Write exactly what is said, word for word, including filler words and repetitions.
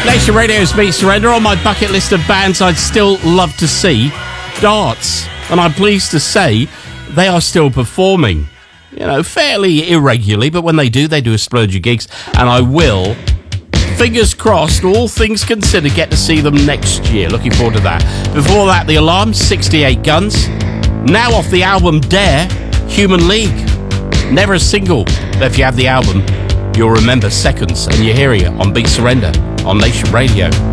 Nation Radio's Beat Surrender. On my bucket list of bands I'd still love to see, Darts. And I'm pleased to say they are still performing. You know, fairly irregularly, but when they do, they do a splurge of gigs. And I will, fingers crossed, all things considered, get to see them next year. Looking forward to that. Before that, The Alarm, sixty-eight Guns. Now off the album Dare, Human League. Never a single, but if you have the album, you'll remember Seconds, and you're hearing it on Beat Surrender on Nation Radio.